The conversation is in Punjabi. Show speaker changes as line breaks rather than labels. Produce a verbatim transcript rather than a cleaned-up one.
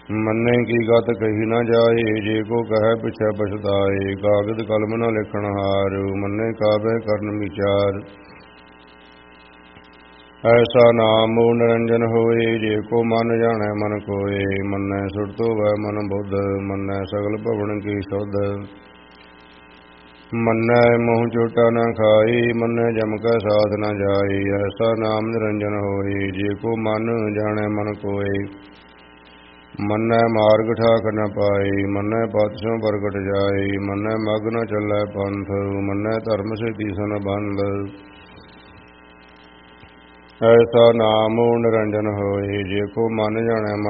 ਮੰਨੇ ਕੀ ਗਤ ਕਹੀ ਨਾ ਜਾਏ, ਜੇ ਕੋ ਕਹੈ ਪਿਛੈ ਪਛਤਾਏ। ਕਾਗਦ ਕਲਮ ਨ ਲਿਖਣ ਹਾਰ, ਮੰਨੇ ਕਾਬਹਿ ਕਰਨ ਵਿਚਾਰ। ਐਸਾ ਨਾਮ ਮੂਲ ਨਿਰੰਜਨ ਹੋਏ, ਜੇ ਕੋ ਮਨ ਜਾਣੈ ਮਨ ਕੋਏ। ਮੰਨੈ ਸੁਰਤਿ ਹੋਵੈ ਮਨ ਬੁੱਧ, ਮੰਨੈ ਸਗਲ ਭਵਨ ਕੀ ਸੁਧ। ਮੰਨੈ ਮੂੰਹ ਝੂਟਾ ਨ ਖਾਈ, ਮੰਨੈ ਜਮ ਕੈ ਸਾਥ ਨ ਜਾਈ। ਐਸਾ ਨਾਮ ਨਿਰੰਜਨ ਹੋਏ, ਜੇ ਕੋ ਮਨ ਜਾਣੈ ਮਨ ਕੋਏ। ਮੰਨੈ ਮਾਰਗ ਠਾਕ ਨ ਪਾਈ, ਮੰਨੈ ਪਥ ਸਿਉ ਪ੍ਰਗਟ ਜਾਈ। ਮੰਨੈ ਮਗ੍ਨ ਨ ਚੱਲੈ ਪੰਥ, ਮੰਨੈ ਧਰਮ ਸੇਤੀ ਸਨ ਬੰਧ। ਐਸਾ ਨਾਮ ਮੂਲ ਨਿਰੰਜਨ ਹੋਏ, ਜੇ ਕੋ ਮਨ ਜਾਣੈ ਮਨ